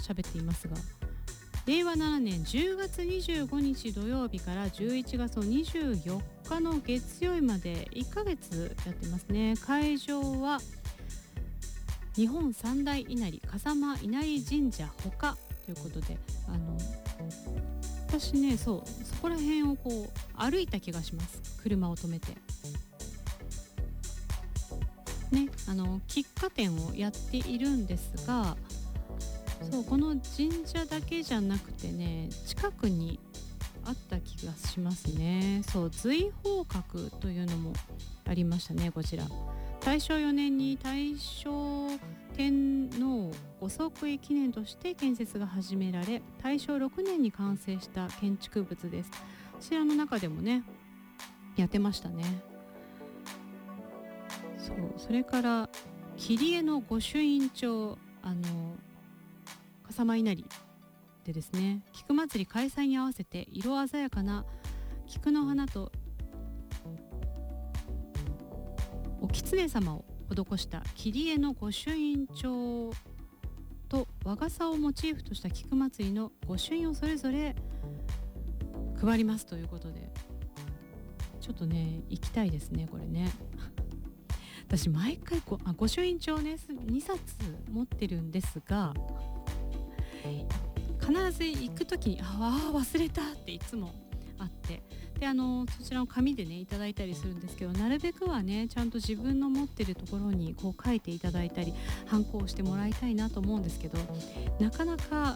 喋っていますが、令和7年10月25日土曜日から11月の24日の月曜日まで1ヶ月やってますね。会場は日本三大稲荷笠間稲荷神社ほかということで、私ね、そこら辺をこう歩いた気がします。車を止めてね、喫茶店をやっているんですが、この神社だけじゃなくてね、近くにあった気がしますね。瑞鳳閣というのもありましたね。こちら大正4年に大正天皇ご即位記念として建設が始められ、大正6年に完成した建築物です。こちらの中でもねやってましたね。それから切江の御朱印帳、笠間稲荷でですね、菊祭り開催に合わせて色鮮やかな菊の花とお狐様を施した切江の御朱印帳と和傘をモチーフとした菊祭りの御朱印をそれぞれ配りますということで、ちょっとね行きたいですねこれね。私毎回御朱印帳ね2冊持ってるんですが、必ず行くときに忘れたっていつもあって、でそちらの紙でねいただいたりするんですけど、なるべくはねちゃんと自分の持ってるところにこう書いていただいたりハンコをしてもらいたいなと思うんですけど、なかなか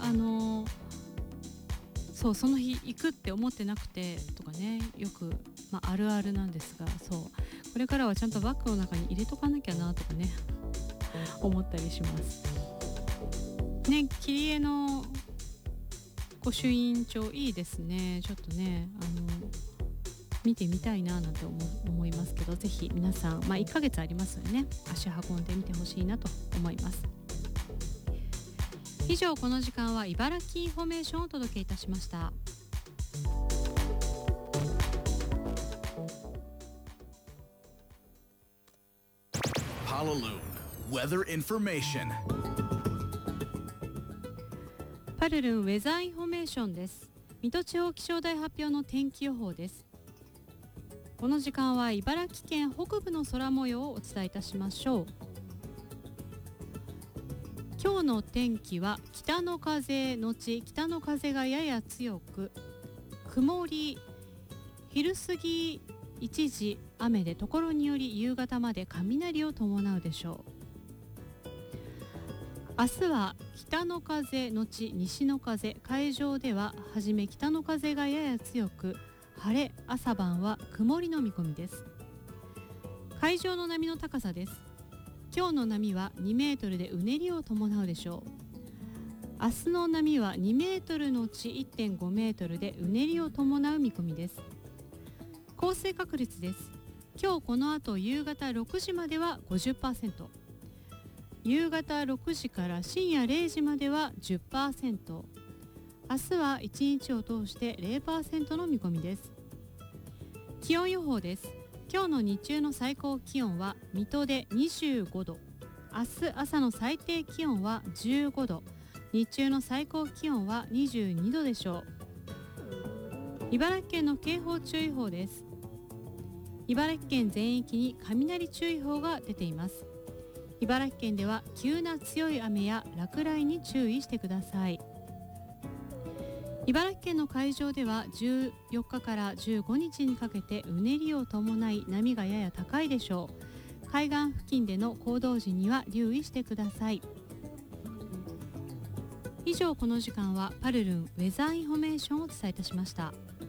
その日行くって思ってなくてとかね、よく、あるあるなんですが、これからはちゃんとバッグの中に入れとかなきゃなとかね思ったりしますね。切江の御朱印帳いいですね。ちょっとね見てみたいななんて思いますけど、ぜひ皆さん、1ヶ月ありますのでね、足運んでみてほしいなと思います。以上、この時間は茨城インフォメーションをお届けいたしました。 Hallelujah Weather Information。 パルルンウェザーインフォメーションです。水戸地方気象台発表の天気予報です。この時間は茨城県北部の空模様をお伝えいたしましょう。今日の天気は北の風のち北の風がやや強く、曇り、昼過ぎ一時雨で、ところにより夕方まで雷を伴うでしょう。明日は北の風のち西の風、海上でははじめ北の風がやや強く、晴れ、朝晩は曇りの見込みです。海上の波の高さです。今日の波は2メートルでうねりを伴うでしょう。明日の波は2メートルのうち 1.5 メートルでうねりを伴う見込みです。降水確率です。今日この後夕方6時までは 50%、 夕方6時から深夜0時までは 10%、 明日は1日を通して 0% の見込みです。気温予報です。今日の日中の最高気温は水戸で25度、明日朝の最低気温は15度、日中の最高気温は22度でしょう。茨城県の警報注意報です。茨城県全域に雷注意報が出ています。茨城県では急な強い雨や落雷に注意してください。茨城県の海上では14日から15日にかけてうねりを伴い波がやや高いでしょう。海岸付近での行動時には留意してください。以上、この時間はパルルンウェザーインフォメーションをお伝えいたしました。